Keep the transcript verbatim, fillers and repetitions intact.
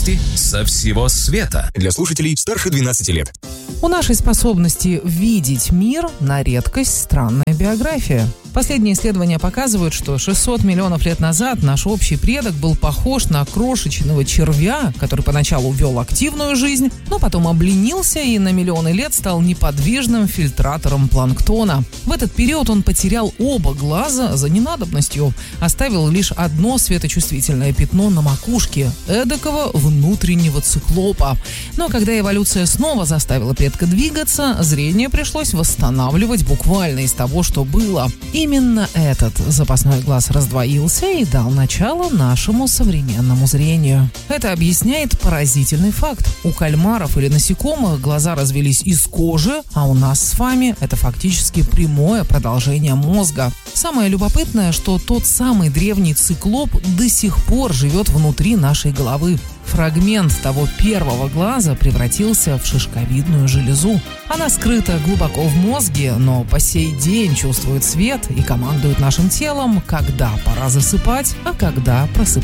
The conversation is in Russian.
Новости со всего света. Для слушателей старше двенадцати лет. У нашей способности видеть мир на редкость странная биография. Последние исследования показывают, что шестьсот миллионов лет назад наш общий предок был похож на крошечного червя, который поначалу вел активную жизнь, но потом обленился и на миллионы лет стал неподвижным фильтратором планктона. В этот период он потерял оба глаза за ненадобностью, оставил лишь одно светочувствительное пятно на макушке – эдакого внутреннего циклопа. Но когда эволюция снова заставила предка двигаться, зрение пришлось восстанавливать буквально из того, что было. Именно этот запасной глаз раздвоился и дал начало нашему современному зрению. Это объясняет поразительный факт. У кальмаров или насекомых глаза развились из кожи, а у нас с вами это фактически прямое продолжение мозга. Самое любопытное, что тот самый древний циклоп до сих пор живет внутри нашей головы. Фрагмент того первого глаза превратился в шишковидную железу. Она скрыта глубоко в мозге, но по сей день чувствует свет и командует нашим телом, когда пора засыпать, а когда просыпаться.